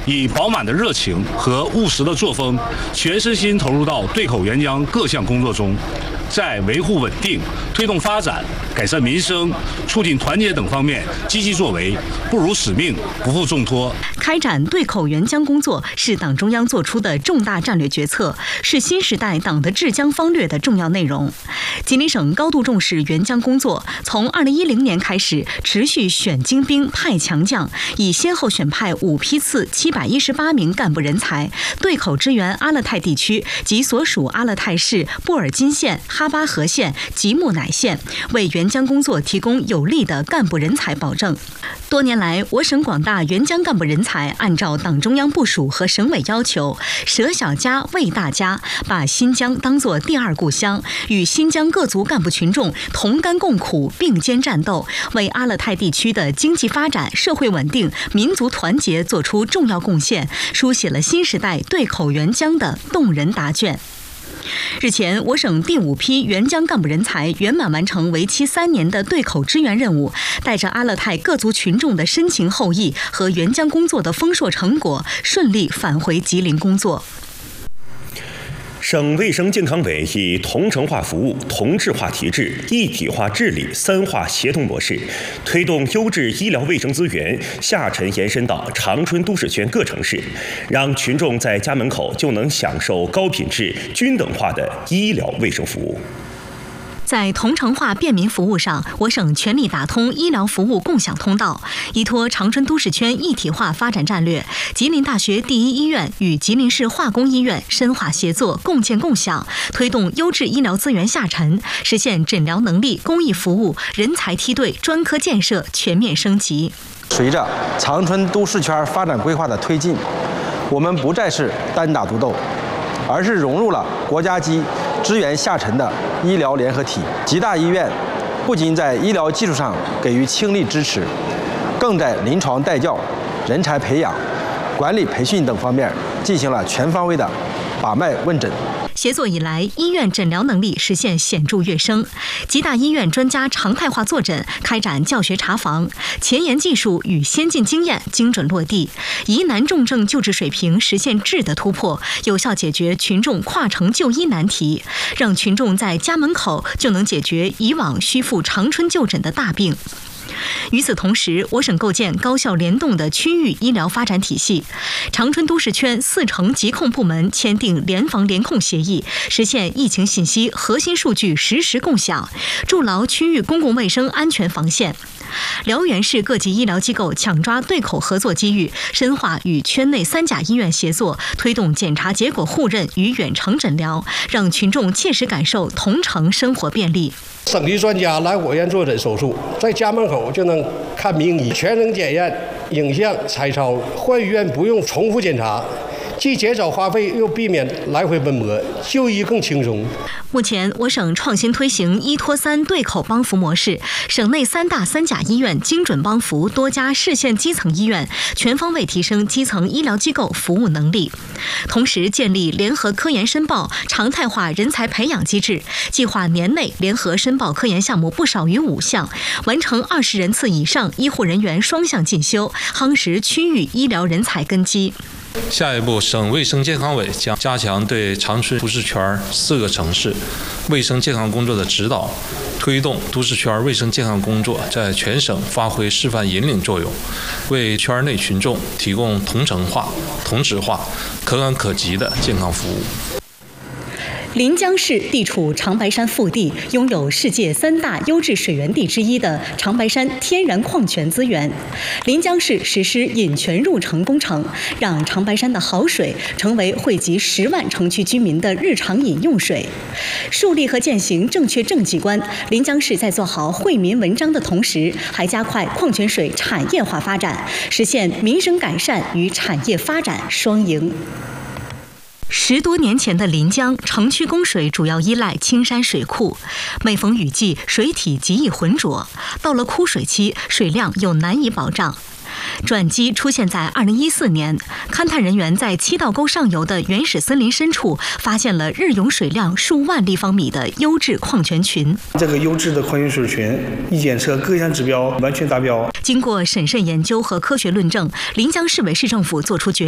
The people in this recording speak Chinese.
以饱满的热情和务实的作风，全身心投入到对口援疆各项工作中，在维护稳定、推动发展、改善民生、促进团结等方面积极作为，不辱使命，不负重托。 开展对口援疆工作是党中央作出的重大战略决策，是新时代党的治疆方略的重要内容。吉林省高度重视援疆工作，从2010年开始持续选精兵派强将，已先后选派5批次718名干部人才，对口支援阿勒泰地区及所属阿勒泰市布尔津县、哈巴河县、吉木乃县，为援疆工作提供有力的干部人才保证。多年来，我省广大援疆干部人才按照党中央部署和省委要求，舍小家为大家，把新疆当作第二故乡，与新疆各族干部群众同甘共苦、并肩战斗，为阿勒泰地区的经济发展、社会稳定、民族团结作出重要贡献，书写了新时代对口援疆的动人答卷。日前，我省第5批援疆干部人才圆满完成为期3年的对口支援任务，带着阿勒泰各族群众的深情厚谊和援疆工作的丰硕成果，顺利返回吉林工作。 省卫生健康委以同城化服务、同质化提质、一体化治理3化协同模式，推动优质医疗卫生资源下沉延伸到长春都市圈各城市，让群众在家门口就能享受高品质、均等化的医疗卫生服务。 在同城化便民服务上，我省全力打通医疗服务共享通道，依托长春都市圈一体化发展战略，吉林大学第一医院与吉林市化工医院深化协作，共建共享，推动优质医疗资源下沉，实现诊疗能力、公益服务、人才梯队、专科建设全面升级。 随着长春都市圈发展规划的推进，我们不再是单打独斗，而是融入了国家级支援下沉的医疗联合体。吉大医院不仅在医疗技术上给予倾力支持，更在临床带教、人才培养、管理培训等方面进行了全方位的把脉问诊。 协作以来，医院诊疗能力实现显著跃升。吉大医院专家常态化坐诊，开展教学查房，前沿技术与先进经验精准落地，疑难重症救治水平实现质的突破，有效解决群众跨城就医难题，让群众在家门口就能解决以往需赴长春就诊的大病。与此同时，我省构建高效联动的区域医疗发展体系，长春都市圈4城疾控部门签订联防联控协议，实现疫情信息核心数据实时共享，筑牢区域公共卫生安全防线。辽源市各级医疗机构抢抓对口合作机遇，深化与圈内3甲医院协作，推动检查结果互认与远程诊疗，让群众切实感受同城生活便利。 省级专家来我院坐诊手术，在家门口就能看名医，全程检验、影像、彩超，换医院不用重复检查，既减少花费，又避免来回奔波，就医更轻松。 目前，我省创新推行1托3对口帮扶模式，省内3大3甲医院精准帮扶多家市县基层医院，全方位提升基层医疗机构服务能力。同时，建立联合科研申报、常态化人才培养机制，计划年内联合申报科研项目不少于5项，完成20人次以上医护人员双向进修，夯实区域医疗人才根基。 下一步，省卫生健康委将加强对长春都市圈4个城市卫生健康工作的指导，推动都市圈卫生健康工作在全省发挥示范引领作用，为圈内群众提供同城化、同质化、可感可及的健康服务。 临江市地处长白山腹地，拥有世界3大优质水源地之一的长白山天然矿泉资源。临江市实施引泉入城工程，让长白山的好水成为惠及10万城区居民的日常饮用水。树立和践行正确政绩观，临江市在做好惠民文章的同时，还加快矿泉水产业化发展，实现民生改善与产业发展双赢。10多年前的临江城区供水主要依赖青山水库，每逢雨季，水体极易浑浊，到了枯水期，水量又难以保障。转机出现在2014年，勘探人员在七道沟上游的原始森林深处发现了日涌水量数万立方米的优质矿泉群。 这个优质的矿泉水群一检测各项指标完全达标。 经过审慎研究和科学论证，临江市委市政府作出决定。